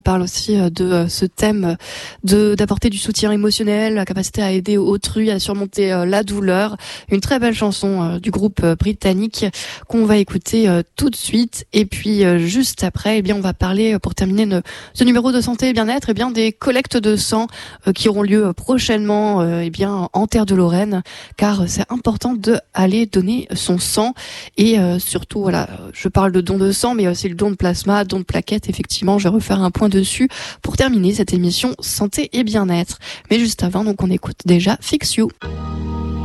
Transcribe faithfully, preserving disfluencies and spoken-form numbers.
parle aussi de ce thème de d'apporter du soutien émotionnel, la capacité à aider autrui à surmonter la douleur. Une très belle chanson du groupe britannique qu'on va écouter tout de suite. Et puis juste après, eh bien on va parler, pour terminer ne, ce numéro de santé et bien-être, eh bien des collectes de sang qui auront lieu prochainement eh bien en terre de Lorraine, car c'est important de aller donner son sang. Et surtout, voilà, je parle de don de sang, mais aussi le don de plasma, don de plaquettes. Effectivement, je vais refaire un point dessus pour terminer cette émission santé et bien-être. Mais juste avant, donc on écoute déjà Fix You.